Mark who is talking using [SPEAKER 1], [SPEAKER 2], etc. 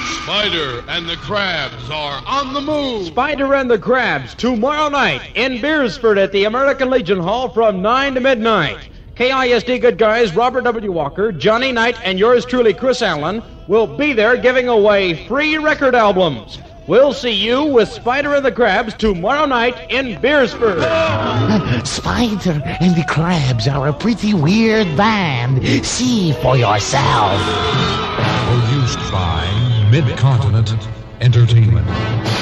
[SPEAKER 1] Spider and the Crabs are on the move.
[SPEAKER 2] Spider and the Crabs, tomorrow night in Beersford at the American Legion Hall from 9 to midnight. KISD good guys Robert W. Walker, Johnny Knight, and yours truly, Chris Allen, will be there giving away free record albums. We'll see you with Spider and the Crabs tomorrow night in Beersford.
[SPEAKER 3] Spider and the Crabs are a pretty weird band. See for yourself.
[SPEAKER 4] Produced by Mid-Continent Entertainment.